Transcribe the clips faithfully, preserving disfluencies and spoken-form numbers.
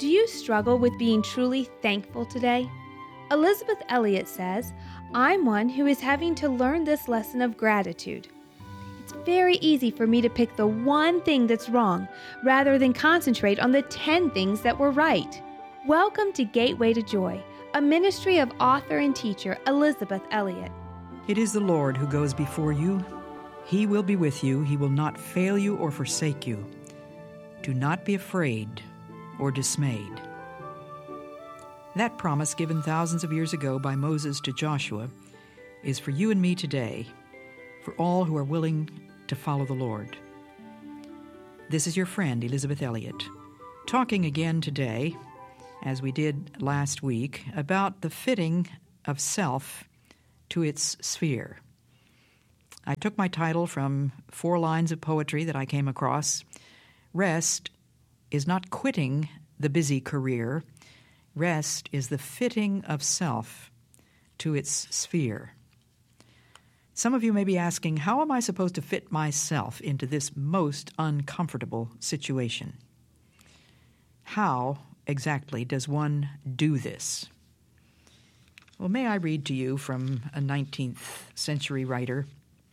Do you struggle with being truly thankful today? Elizabeth Elliot says, "I'm one who is having to learn this lesson of gratitude. It's very easy for me to pick the one thing that's wrong rather than concentrate on the ten things that were right." Welcome to Gateway to Joy, a ministry of author and teacher Elizabeth Elliot. It is the Lord who goes before you. He will be with you. He will not fail you or forsake you. Do not be afraid or dismayed. That promise given thousands of years ago by Moses to Joshua is for you and me today, for all who are willing to follow the Lord. This is your friend, Elizabeth Elliot, talking again today, as we did last week, about the fitting of self to its sphere. I took my title from four lines of poetry that I came across. Rest is not quitting the busy career. Rest is the fitting of self to its sphere. Some of you may be asking, how am I supposed to fit myself into this most uncomfortable situation? How exactly does one do this? Well, may I read to you from a nineteenth century writer?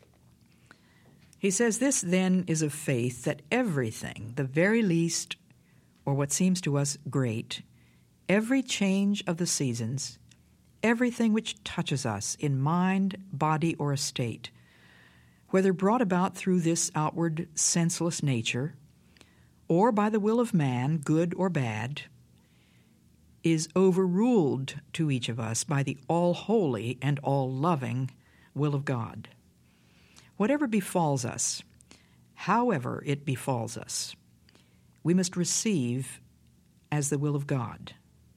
He says, "This then is of faith, that everything, the very least, or what seems to us great, every change of the seasons, everything which touches us in mind, body, or estate, whether brought about through this outward senseless nature, or by the will of man, good or bad, is overruled to each of us by the all-holy and all-loving will of God. Whatever befalls us, however it befalls us, we must receive as the will of God.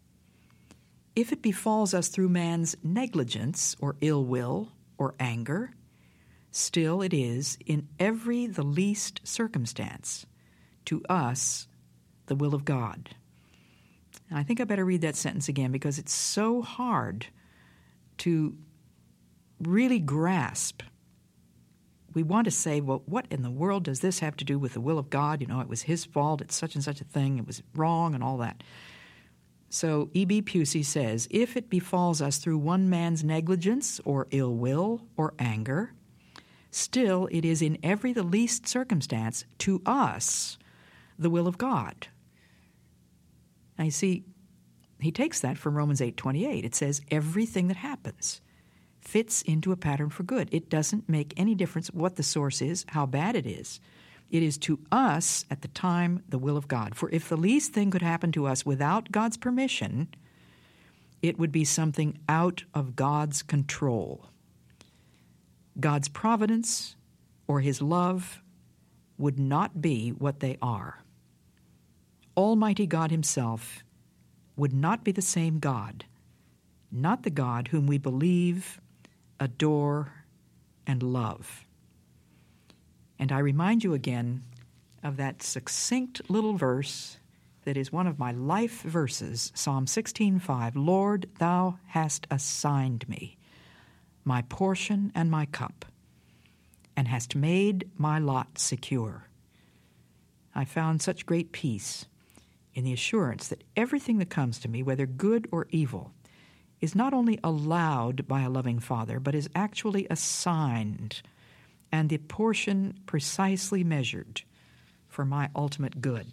If it befalls us through man's negligence or ill will or anger, still it is, in every the least circumstance, to us the will of God." And I think I better read that sentence again, because it's so hard to really grasp. We want to say, well, what in the world does this have to do with the will of God? You know, it was his fault, it's such and such a thing, it was wrong and all that. So E B. Pusey says, if it befalls us through one man's negligence or ill will or anger, still it is in every the least circumstance to us the will of God. Now you see, he takes that from Romans eight twenty-eight. It says everything that happens fits into a pattern for good. It doesn't make any difference what the source is, how bad it is. It is to us at the time the will of God. For if the least thing could happen to us without God's permission, it would be something out of God's control. God's providence or his love would not be what they are. Almighty God himself would not be the same God, not the God whom we believe, adore, and love. And I remind you again of that succinct little verse that is one of my life verses, Psalm sixteen five, "Lord, thou hast assigned me my portion and my cup, and hast made my lot secure." I found such great peace in the assurance that everything that comes to me, whether good or evil, is not only allowed by a loving Father, but is actually assigned, and the portion precisely measured for my ultimate good.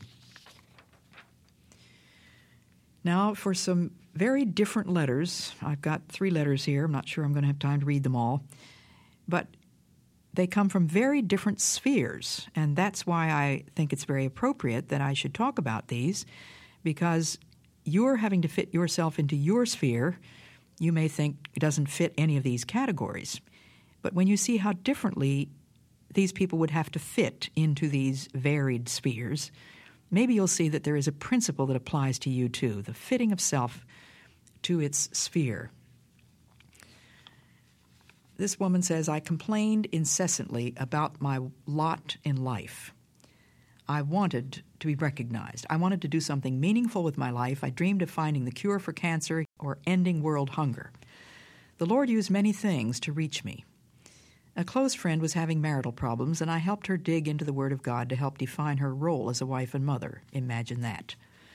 Now, for some very different letters, I've got three letters here. I'm not sure I'm going to have time to read them all, but they come from very different spheres, and that's why I think it's very appropriate that I should talk about these, because you're having to fit yourself into your sphere. You may think it doesn't fit any of these categories. But when you see how differently these people would have to fit into these varied spheres, maybe you'll see that there is a principle that applies to you too, the fitting of self to its sphere. This woman says, "I complained incessantly about my lot in life. I wanted to be recognized. I wanted to do something meaningful with my life. I dreamed of finding the cure for cancer or ending world hunger. The Lord used many things to reach me. A close friend was having marital problems, and I helped her dig into the Word of God to help define her role as a wife and mother. Imagine that.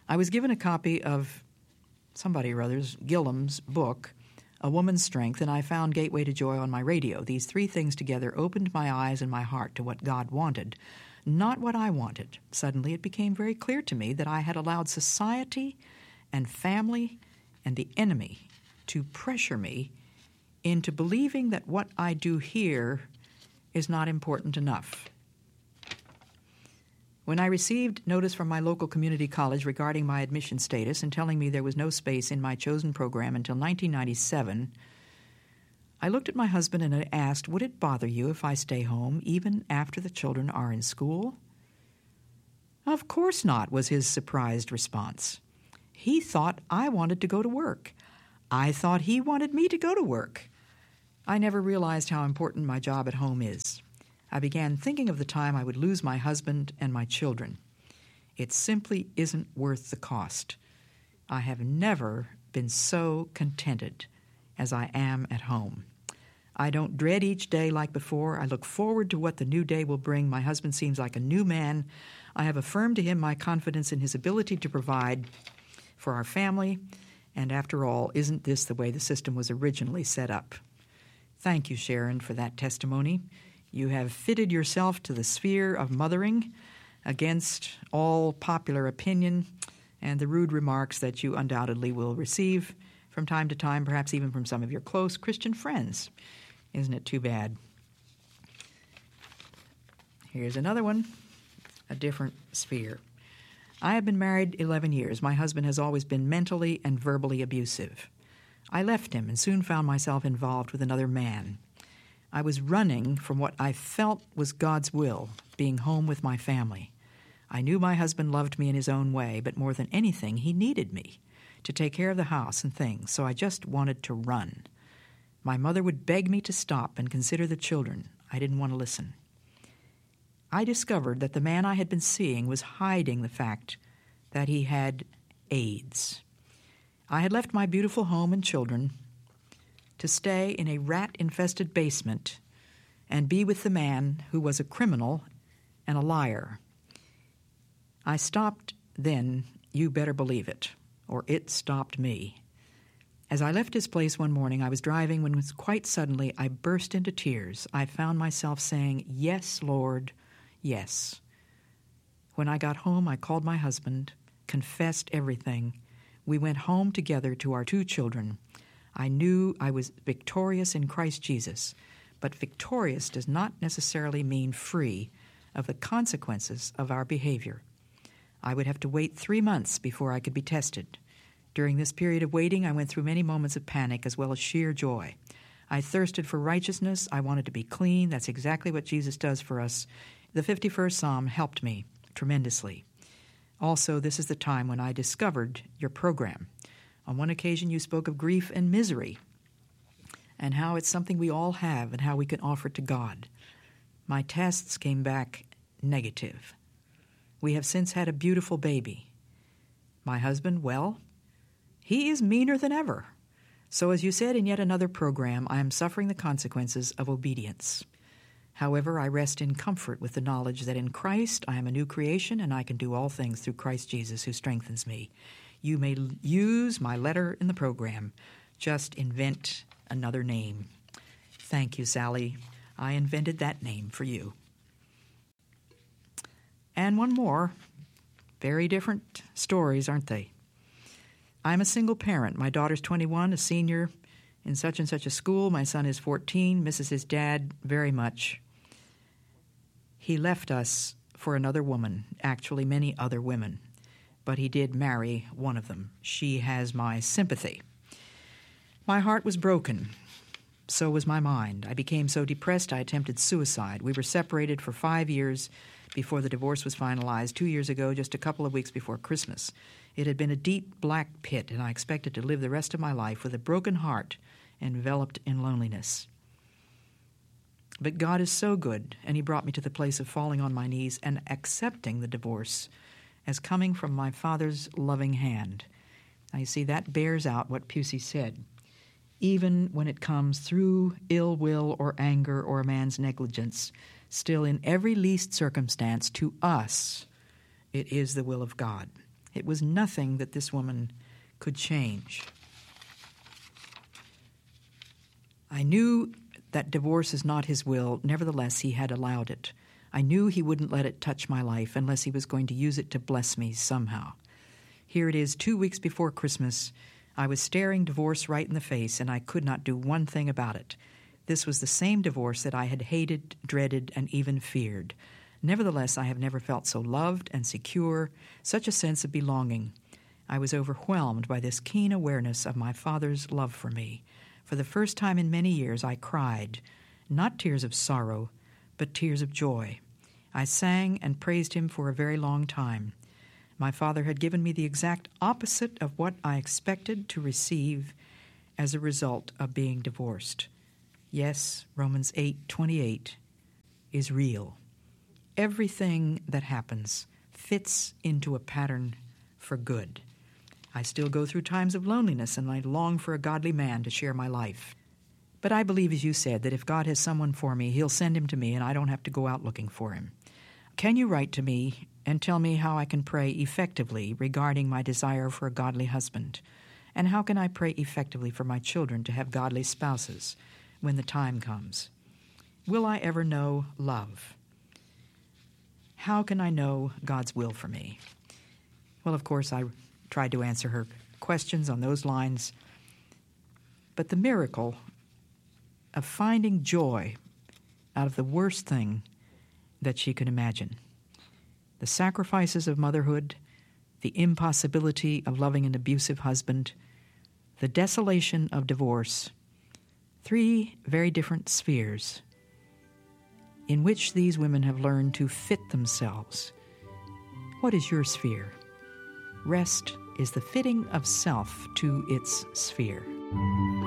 I was given a copy of somebody or other's, Gillam's book, A Woman's Strength, and I found Gateway to Joy on my radio. These three things together opened my eyes and my heart to what God wanted, not what I wanted. Suddenly it became very clear to me that I had allowed society and family and the enemy to pressure me into believing that what I do here is not important enough. When I received notice from my local community college regarding my admission status and telling me there was no space in my chosen program until nineteen ninety-seven, I looked at my husband and I asked, would it bother you if I stay home even after the children are in school? Of course not, was his surprised response. He thought I wanted to go to work. I thought he wanted me to go to work. I never realized how important my job at home is. I began thinking of the time I would lose my husband and my children. It simply isn't worth the cost. I have never been so contented as I am at home. I don't dread each day like before. I look forward to what the new day will bring. My husband seems like a new man. I have affirmed to him my confidence in his ability to provide for our family. And after all, isn't this the way the system was originally set up? Thank you, Sharon, for that testimony. You have fitted yourself to the sphere of mothering against all popular opinion and the rude remarks that you undoubtedly will receive from time to time, perhaps even from some of your close Christian friends. Isn't it too bad? Here's another one, a different sphere. I have been married eleven years. My husband has always been mentally and verbally abusive. I left him and soon found myself involved with another man. I was running from what I felt was God's will, being home with my family. I knew my husband loved me in his own way, but more than anything, he needed me to take care of the house and things, so I just wanted to run. My mother would beg me to stop and consider the children. I didn't want to listen. I discovered that the man I had been seeing was hiding the fact that he had AIDS. I had left my beautiful home and children to stay in a rat-infested basement and be with the man who was a criminal and a liar. I stopped then, you better believe it, or it stopped me. As I left his place one morning, I was driving when quite suddenly I burst into tears. I found myself saying, "Yes, Lord, yes." When I got home, I called my husband, confessed everything. We went home together to our two children. I knew I was victorious in Christ Jesus, but victorious does not necessarily mean free of the consequences of our behavior. I would have to wait three months before I could be tested. During this period of waiting, I went through many moments of panic as well as sheer joy. I thirsted for righteousness. I wanted to be clean. That's exactly what Jesus does for us. The fifty-first Psalm helped me tremendously. Also, this is the time when I discovered your program. On one occasion, you spoke of grief and misery and how it's something we all have and how we can offer it to God. My tests came back negative. We have since had a beautiful baby. My husband, well, he is meaner than ever. So as you said in yet another program, I am suffering the consequences of obedience. However, I rest in comfort with the knowledge that in Christ I am a new creation and I can do all things through Christ Jesus who strengthens me. You may l- use my letter in the program. Just invent another name. Thank you, Sally. I invented that name for you. And one more. Very different stories, aren't they? I'm a single parent. My daughter's twenty-one, a senior in such and such a school. My son is fourteen, misses his dad very much. He left us for another woman, actually many other women, but he did marry one of them. She has my sympathy. My heart was broken. So was my mind. I became so depressed I attempted suicide. We were separated for five years before the divorce was finalized two years ago, just a couple of weeks before Christmas. It had been a deep black pit, and I expected to live the rest of my life with a broken heart enveloped in loneliness. But God is so good, and he brought me to the place of falling on my knees and accepting the divorce as coming from my Father's loving hand. Now, you see, that bears out what Pusey said. Even when it comes through ill will or anger or a man's negligence, still in every least circumstance, to us, it is the will of God. It was nothing that this woman could change. I knew that divorce is not his will. Nevertheless, he had allowed it. I knew he wouldn't let it touch my life unless he was going to use it to bless me somehow. Here it is, two weeks before Christmas. I was staring divorce right in the face, and I could not do one thing about it. This was the same divorce that I had hated, dreaded, and even feared. Nevertheless, I have never felt so loved and secure, such a sense of belonging. I was overwhelmed by this keen awareness of my Father's love for me. For the first time in many years, I cried, not tears of sorrow, but tears of joy. I sang and praised him for a very long time. My Father had given me the exact opposite of what I expected to receive as a result of being divorced. Yes, Romans eight twenty-eight is real. Everything that happens fits into a pattern for good. I still go through times of loneliness, and I long for a godly man to share my life. But I believe, as you said, that if God has someone for me, he'll send him to me, and I don't have to go out looking for him. Can you write to me and tell me how I can pray effectively regarding my desire for a godly husband? And how can I pray effectively for my children to have godly spouses when the time comes? Will I ever know love? How can I know God's will for me? Well, of course, I tried to answer her questions on those lines. But the miracle of finding joy out of the worst thing that she could imagine, the sacrifices of motherhood, the impossibility of loving an abusive husband, the desolation of divorce, three very different spheres in which these women have learned to fit themselves. What is your sphere? Rest is the fitting of self to its sphere.